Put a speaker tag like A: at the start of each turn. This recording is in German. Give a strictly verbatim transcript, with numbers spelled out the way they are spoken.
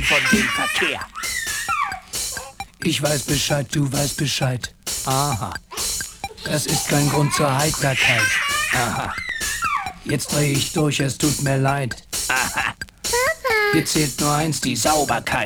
A: von dem Verkehr.
B: Ich weiß Bescheid, du weißt Bescheid. Aha. Das ist kein Grund zur Heiterkeit. Aha. Jetzt dreh ich durch, es tut mir leid.
A: Aha.
B: Hier zählt nur eins, die Sauberkeit.